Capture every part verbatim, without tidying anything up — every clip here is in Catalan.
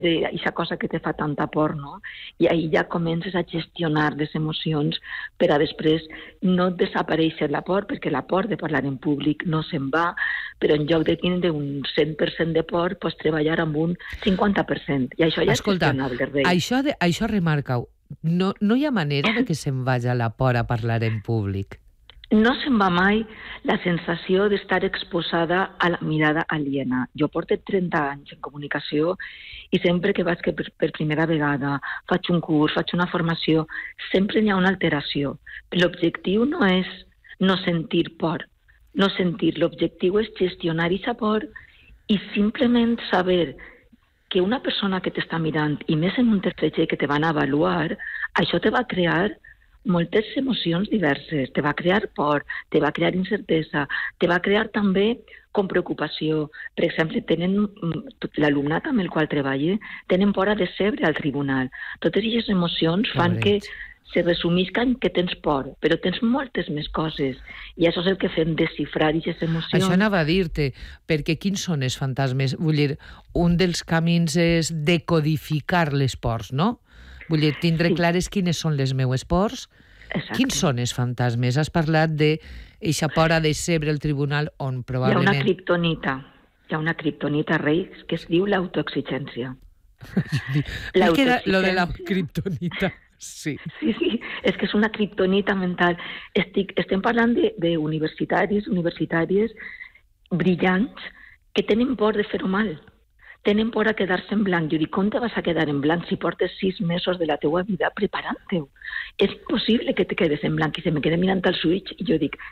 d'aquesta cosa que te fa tanta por, no? I ahí ja comences a gestionar les emocions per a després no desaparèixer la por, perquè la por de parlar en públic no se'n va, però en lloc de tindre un cent per cent de por, pots treballar amb un cinquanta per cent. I això ja Escolta, és gestionable, Rei. Això, de, això remarca-ho. No, no hi ha manera de que se'n vagi la por a parlar en públic? No se'n va mai la sensació d'estar exposada a la mirada aliena. Jo porto trenta anys en comunicació i sempre que vaig que per, per primera vegada faig un curs, faig una formació, sempre hi ha una alteració. L'objectiu no és no sentir por, no sentir. L'objectiu és gestionar aquesta por i simplement saber que una persona que t'està mirant, i més en un T F G que te van avaluar, això te va crear moltes emocions diverses. Te va crear por, te va crear incertesa, te va crear també com preocupació. Per exemple, tenen l'alumnat amb el qual treballa, tenen por a decebre al tribunal. Totes aquestes emocions fan que se resumisquen que tens por, però tens moltes més coses. I això és el que fem, desxifrar aquestes emocions. Això anava a dir-te, perquè quins són els fantasmes? Vull dir, un dels camins és decodificar les pors, no? Vull dir, tindre sí. clares quines són les meues pors. Exacte. Quins són els fantasmes? Has parlat d'eixa por a decebre el tribunal on probablement... Hi ha una kriptonita, hi ha una kriptonita, Rei, que es diu l'autoexigència. L'autoexigència. Lo de la kriptonita, sí. Sí, sí, és que és una kriptonita mental. Estic, estem parlant d'universitaris, universitàries brillants que tenen por de fer-ho mal. Tenen por a quedar-se en blanc. Jo dic, com te vas a quedar en blanc si portes sis mesos de la teua vida preparant-te-ho? És impossible que te quedes en blanc i se me quede mirant al switch i jo dic,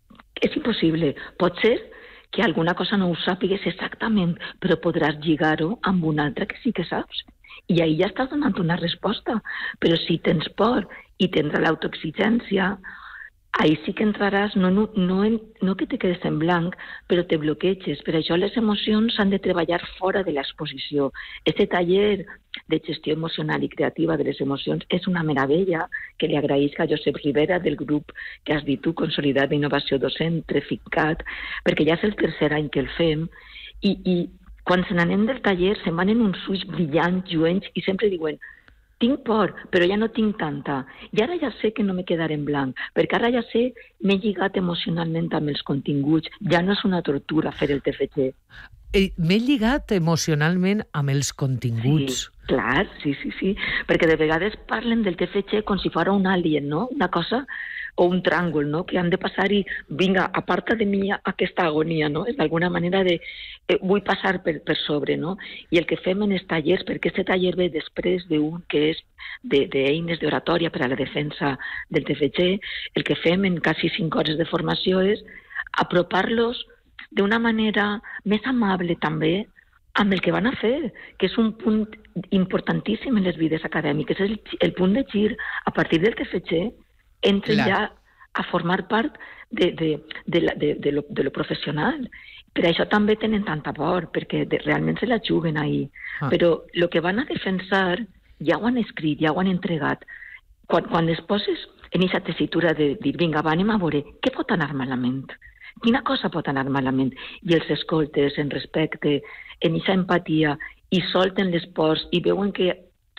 és impossible. Pot ser que alguna cosa no ho sàpigues exactament, però podràs lligar-ho amb una altra que sí que saps. I ahí ja estàs donant una resposta. Però si tens por i tens l'autoexigència, ahí sí que entraràs, no, no, no, no que te quedes en blanc, però te bloqueges. Per això les emocions s'han de treballar fora de l'exposició. Este taller de gestió emocional i creativa de les emocions és una meravella que li agraïsc a Josep Rivera del grup que has dit tu, Consolidat d'Innovació Docent, Treficat, perquè ja és el tercer any que el fem i, i quan se n'anem del taller se'n van en uns ulls brillants, lluents i sempre diuen tinc por, però ja no tinc tanta. I ara ja sé que no me quedaré en blanc, perquè ara ja sé, m'he lligat emocionalment amb els continguts. Ja no és una tortura fer el T F G. Eh, m'he lligat emocionalment amb els continguts. Sí, clar, sí, sí, sí. Perquè de vegades parlen del T F G com si fos un alien, no? Una cosa o un tràngol, no? Que han de passar i, vinga, aparta de mi aquesta agonia, no? És d'alguna manera de, eh, vull passar per, per sobre, no? I el que fem en els tallers, perquè aquest taller ve després d'un que és d'eines d'oratòria per a la defensa del T F G, el que fem en quasi cinc hores de formació és apropar-los d'una manera més amable també amb el que van a fer, que és un punt importantíssim en les vides acadèmiques, és el, el punt de gir. A partir del T F G entren Clar. ja a formar part de, de, de, la, de, de, lo, de lo professional. Per això també tenen tanta por, perquè de, realment se la juguen ahí. Ah. Però el que van a defensar ja ho han escrit, ja ho han entregat. Quan, quan es poses en aquesta tessitura de dir, vinga, va, anem a veure, què pot anar malament? Quina cosa pot anar malament? I els escoltes en respecte, en aquesta empatia, i solten les pors, i veuen que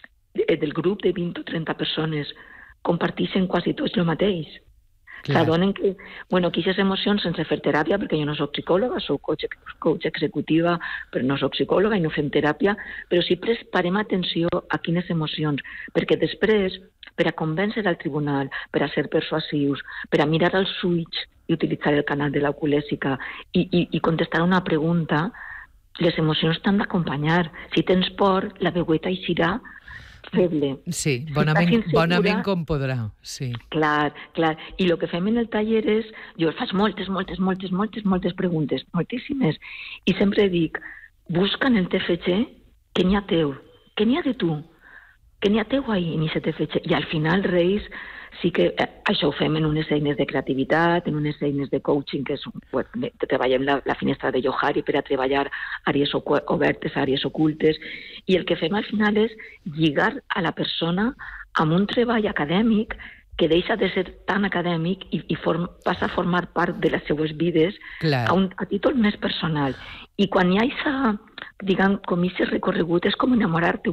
del grup de vint o trenta persones comparteixen quasi tots el mateix. S'adonen que, bueno, que aquestes emocions sense fer teràpia, perquè jo no soc psicòloga, soc coach, coach executiva, però no soc psicòloga i no fem teràpia, però sí prestarem atenció a quines emocions, perquè després, per a convèncer al tribunal, per a ser persuasius, per a mirar als ulls i utilitzar el canal de l'oculèsica i, i, i contestar una pregunta, les emocions t'han d'acompanyar. Si tens por, la veueta eixirà feble. Sí, bonament, si bonament com podrà. Sí. Clar, clar. I el que fem en el taller és, jo faig moltes, moltes, moltes, moltes, moltes preguntes, moltíssimes, i sempre dic, busca en el T F G què n'hi ha teu, què n'hi ha de tu, què n'hi ha teu ahí en aquest T F G. I al final, Reis, sí que eh, això ho fem en unes eines de creativitat, en unes eines de coaching, que és, pues, treballem la, la finestra de Johari per a treballar àrees obertes, àrees ocultes, i el que fem al final és lligar a la persona amb un treball acadèmic que deixa de ser tan acadèmic i, i form, passa a formar part de les seues vides a, un, a títol més personal. I quan hi ha aquesta diguem, com aquest recorregut és com enamorar-te